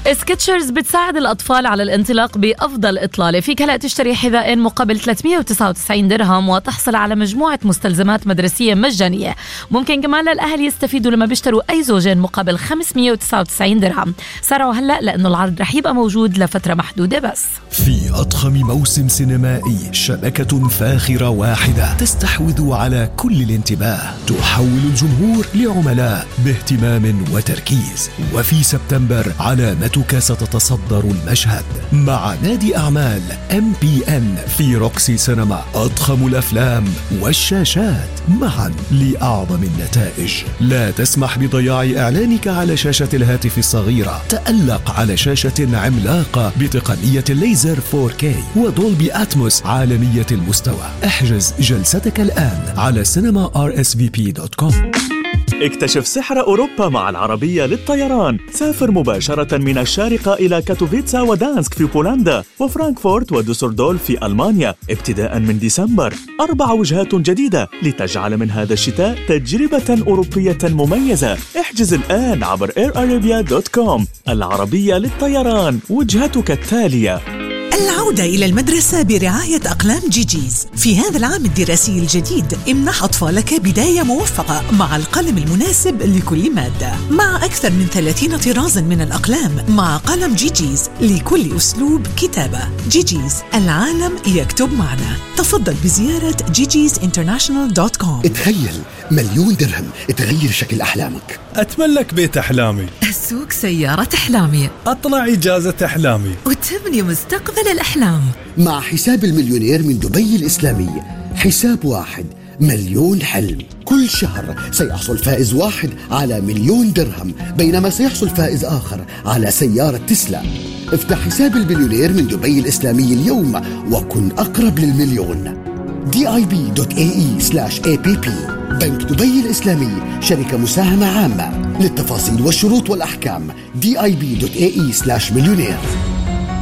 سكتشرز بتساعد الأطفال على الانطلاق بأفضل إطلالة. فيك هلأ تشتري حذاء مقابل 399 درهم وتحصل على مجموعة مستلزمات مدرسية مجانية. ممكن كمان للأهل يستفيدوا لما بيشتروا أي زوجين مقابل 599 درهم. سارعوا هلأ لأنه العرض رح يبقى موجود لفترة محدودة بس. في أضخم موسم سينمائي، شبكة فاخرة واحدة تستحوذ على كل الانتباه، تحول الجمهور لعملاء باهتمام وتركيز. وفي سبتمبر علامتك ستتصدر المشهد مع نادي أعمال MPN في روكسي سينما. أضخم الأفلام والشاشات معا لأعظم النتائج. لا تسمح بضياع إعلانك على شاشة الهاتف الصغيرة. تألق على شاشة عملاقة بتقنية الليزر 4K ودولبي أتموس عالمية المستوى. احجز جلستك الآن على cinema.rsvp.com. اكتشف سحر أوروبا مع العربية للطيران. سافر مباشرة من الشارقة إلى كاتوفيتسا ودانسك في بولندا وفرانكفورت ودوسردولف في ألمانيا ابتداء من ديسمبر. 4 وجهات جديدة لتجعل من هذا الشتاء تجربة أوروبية مميزة. احجز الآن عبر airarabia.com. العربية للطيران، وجهتك التالية. العودة إلى المدرسة برعاية أقلام جيجيز. في هذا العام الدراسي الجديد امنح أطفالك بداية موفقة مع القلم المناسب لكل مادة، مع أكثر من 30 طرازا من الأقلام، مع قلم جيجيز لكل أسلوب كتابة. جيجيز، العالم يكتب معنا. تفضل بزيارة gigizinternational.com. تخيل 1,000,000 درهم تغير شكل أحلامك. أتملك بيت أحلامي، أسوق سيارة أحلامي، أطلع إجازة أحلامي، وتبني مستقبل الأحلام. مع حساب المليونير من دبي الإسلامي، حساب واحد 1,000,000 حلم. كل شهر سيحصل فائز واحد على 1,000,000 درهم، بينما سيحصل فائز آخر على سيارة تسلا. افتح حساب المليونير من دبي الإسلامي اليوم وكن أقرب للمليون. dib.ae/app. بنك دبي الإسلامي، شركة مساهمة عامة. للتفاصيل والشروط والأحكام dib.ae/millionaire.